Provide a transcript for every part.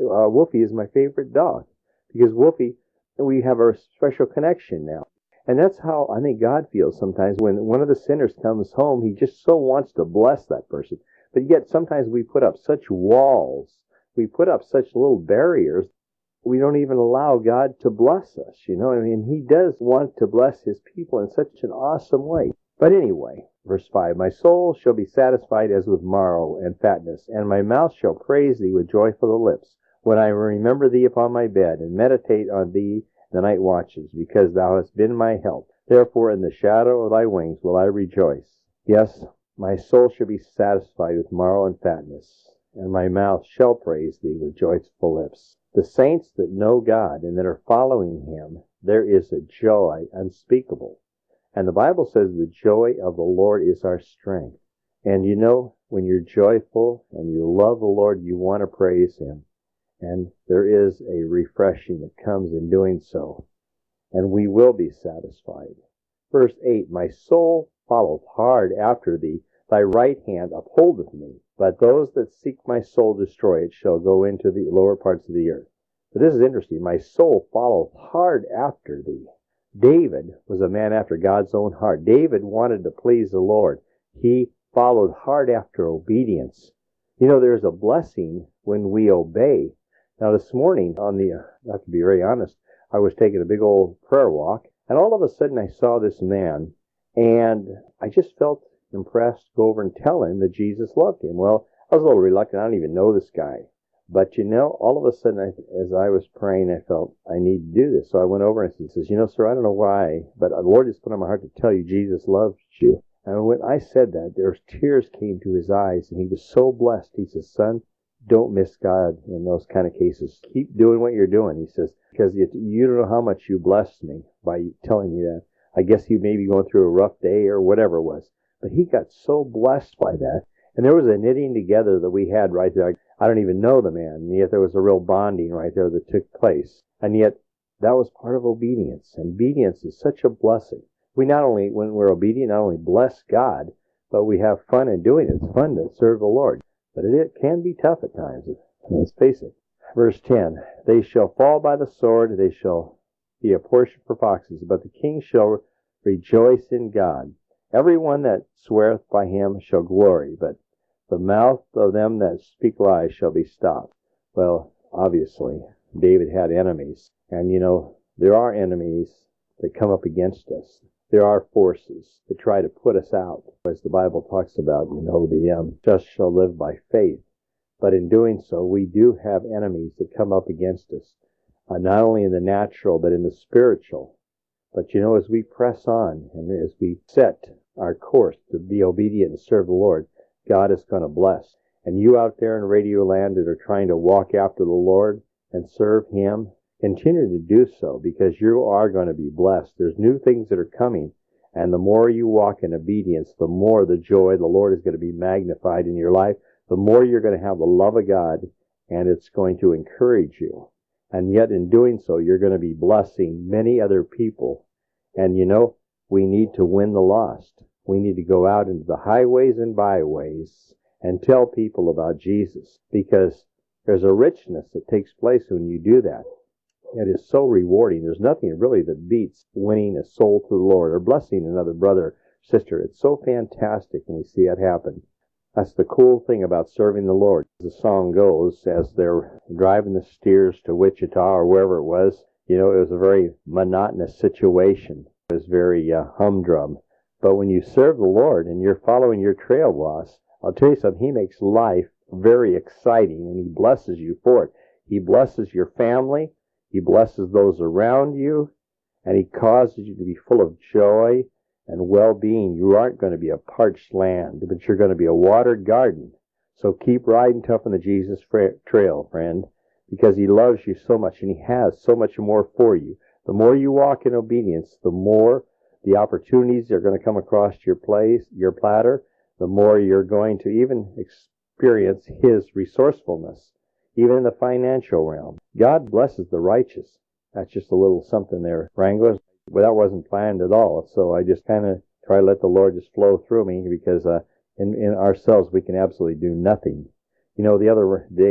Wolfie is my favorite dog because Wolfie, we have a special connection now. And that's how I think God feels sometimes when one of the sinners comes home. He just so wants to bless that person. But yet sometimes we put up such walls. We put up such little barriers. We don't even allow God to bless us. You know, I mean, He does want to bless His people in such an awesome way. But anyway, verse 5, my soul shall be satisfied as with marrow and fatness, and my mouth shall praise thee with joyful lips, when I remember thee upon my bed, and meditate on thee the night watches, because thou hast been my help. Therefore in the shadow of thy wings will I rejoice. Yes, my soul shall be satisfied with marrow and fatness, and my mouth shall praise thee with joyful lips. The saints that know God and that are following Him, there is a joy unspeakable. And the Bible says the joy of the Lord is our strength. And you know, when you're joyful and you love the Lord, you want to praise Him. And there is a refreshing that comes in doing so. And we will be satisfied. Verse 8, my soul followeth hard after thee, thy right hand upholdeth me. But those that seek my soul destroy it shall go into the lower parts of the earth. But this is interesting. My soul followeth hard after thee. David was a man after God's own heart. David wanted to please the Lord. He followed hard after obedience. You know, there's a blessing when we obey. Now this morning, I have to be very honest, I was taking a big old prayer walk, and all of a sudden I saw this man, and I just felt impressed to go over and tell him that Jesus loved him. Well, I was a little reluctant. I don't even know this guy. But you know, all of a sudden, as I was praying, I felt I need to do this. So I went over and I said, you know, sir, I don't know why, but the Lord just put on my heart to tell you Jesus loves you. And when I said that, tears came to his eyes, and he was so blessed. He says, son, don't miss God in those kind of cases. Keep doing what you're doing. He says, because you don't know how much you blessed me by telling me that. I guess you may be going through a rough day or whatever it was. But he got so blessed by that. And there was a knitting together that we had right there. I don't even know the man, and yet there was a real bonding right there that took place. And yet, that was part of obedience. And obedience is such a blessing. We not only, when we're obedient, not only bless God, but we have fun in doing it. It's fun to serve the Lord. But it can be tough at times. Let's face it. Verse 10, they shall fall by the sword, they shall be a portion for foxes, but the king shall rejoice in God. Everyone that sweareth by him shall glory, but the mouth of them that speak lies shall be stopped. Well, obviously, David had enemies. And, you know, there are enemies that come up against us. There are forces that try to put us out. As the Bible talks about, you know, the just shall live by faith. But in doing so, we do have enemies that come up against us, not only in the natural, but in the spiritual. But, you know, as we press on and as we set our course to be obedient and serve the Lord, God is going to bless. And you out there in Radio Land that are trying to walk after the Lord and serve Him, continue to do so, because you are going to be blessed. There's new things that are coming, and the more you walk in obedience, the more the joy of the Lord is going to be magnified in your life, the more you're going to have the love of God, and it's going to encourage you. And yet in doing so, you're going to be blessing many other people. And you know, we need to win the lost. We need to go out into the highways and byways and tell people about Jesus, because there's a richness that takes place when you do that. It is so rewarding. There's nothing really that beats winning a soul to the Lord or blessing another brother, sister. It's so fantastic when we see it happen. That's the cool thing about serving the Lord. The song goes, as they're driving the steers to Wichita or wherever it was, you know, it was a very monotonous situation. It was very humdrum. But when you serve the Lord and you're following your trail, boss, I'll tell you something, He makes life very exciting, and He blesses you for it. He blesses your family. He blesses those around you, and He causes you to be full of joy and well-being. You aren't going to be a parched land, but you're going to be a watered garden. So keep riding tough on the Jesus trail, friend, because He loves you so much, and He has so much more for you. The more you walk in obedience, the more the opportunities are going to come across your platter, the more you're going to even experience His resourcefulness, even in the financial realm. God blesses the righteous. That's just a little something there, Wranglers. But that wasn't planned at all. So I just kind of try to let the Lord just flow through me, because in ourselves we can absolutely do nothing. You know, the other day,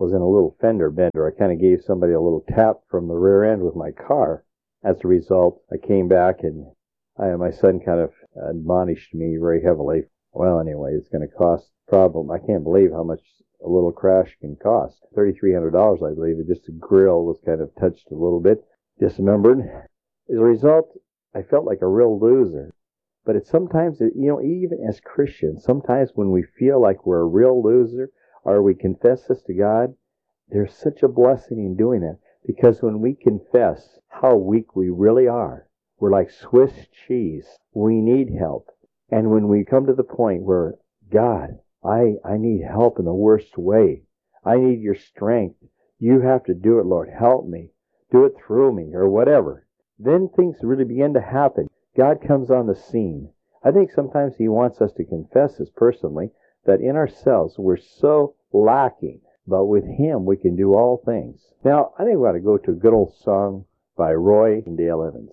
was in a little fender bender. I kind of gave somebody a little tap from the rear end with my car. As a result, I came back and my son kind of admonished me very heavily. Well, anyway, it's going to cost I can't believe how much a little crash can cost. $3,300, I believe. Just the grill was kind of touched a little bit, dismembered. As a result, I felt like a real loser. But it's sometimes, even as Christians, sometimes when we feel like we're a real loser or we confess this to God, there's such a blessing in doing that. Because when we confess how weak we really are, we're like Swiss cheese. We need help. And when we come to the point where, God, I need help in the worst way. I need your strength. You have to do it, Lord. Help me. Do it through me or whatever. Then things really begin to happen. God comes on the scene. I think sometimes he wants us to confess this personally, that in ourselves we're so lacking. But with him we can do all things. Now, I think we ought to go to a good old song by Roy and Dale Evans.